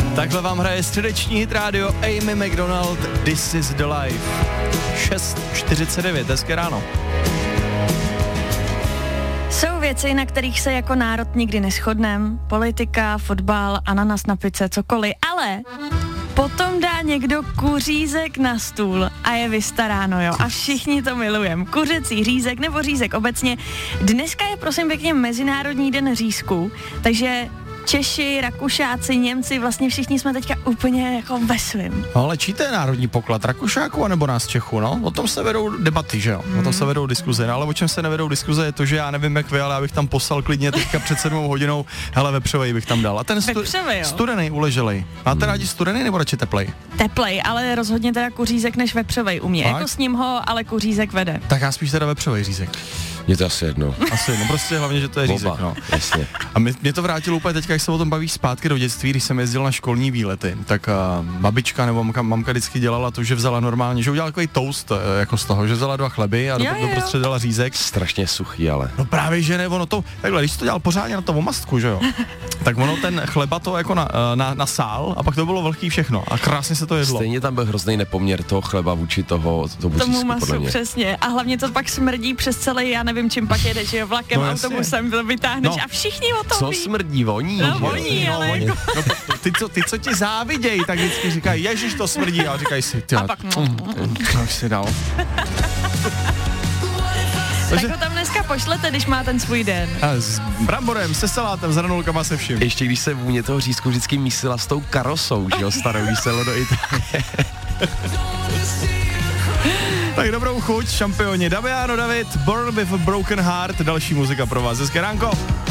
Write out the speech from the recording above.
Takhle vám hraje středeční hit rádio Amy McDonald, This is the Life. 6:49, hezké ráno. Jsou věci, na kterých se jako národ nikdy neshodneme. Politika, fotbal, ananas na pice, cokoliv. Ale potom dá někdo kuřízek na stůl a je vystaráno, jo. A všichni to milujeme. Kuřecí řízek nebo řízek obecně. Dneska je prosím pěkně Mezinárodní den řízků, takže Češi, Rakušáci, Němci, vlastně všichni jsme teďka úplně jako ve svým. No, ale čí to je národní poklad, Rakušáků anebo nás Čechů, no? O tom se vedou debaty, že jo? O tom se vedou diskuze, no, ale o čem se nevedou diskuze je to, že já nevím jak vy, ale já bych tam poslal klidně teďka před 7 hodinou, hele, vepřovej bych tam dal. A ten studený, uleželej. Máte rádi studený nebo radši teplej? Teplej, ale rozhodně teda kuřízek než vepřovej u mě. Jako s ním ho, ale kuřízek vede. Tak já spíš teda vepřovej řízek. Je to asi jedno. Prostě hlavně, že to je řízek, no. Jasně. A mě to vrátilo úplně teďka, jak se o tom bavíš zpátky do dětství, když jsem jezdil na školní výlety, tak babička nebo mamka vždycky dělala to, že vzala normálně, že udělala takový toast jako z toho, že vzala 2 chleby a doprostřed dala řízek. Strašně suchý, ale. No právě, že ne, ono to, takhle, když to dělal pořádně na to omastku, že jo, tak ono ten chleba to jako nasál a pak to bylo velký všechno a krásně se to jedlo. Stejně tam byl hrozný nepoměr toho chleba vůči tomu masu, přesně. A hlavně to pak smrdí přes celý, já nevím, čím pak jedeš, jo, vlakem, autobusem, to vytáhneš a všichni o tom ví. Co smrdí, voní? No, voní, ale jako... ty, co ti závidějí, tak vždycky říkají, ježiš, to smrdí, a říkají si, ty, a pak... už si dal. Tak ho tam dneska pošlete, když má ten svůj den. A s bramborem, se salátem, s hranulkama, se vším. Ještě když se vůně toho řízku vždycky mísila s tou karosou, že jo, starou, když se do Itálie. Tak dobrou chuť, šampioni. Damiano David, Born with a Broken Heart, další muzika pro vás. Hezké ránko.